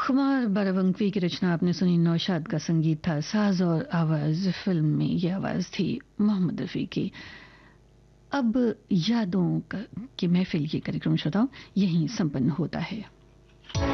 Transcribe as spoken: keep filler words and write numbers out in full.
कुमार बारावंकवी की रचना आपने सुनी, नौशाद का संगीत था, साज और आवाज फिल्म में ये आवाज थी मोहम्मद रफ़ी की। अब यादों का की महफिल ये कार्यक्रम श्रोताओं यहीं संपन्न होता है।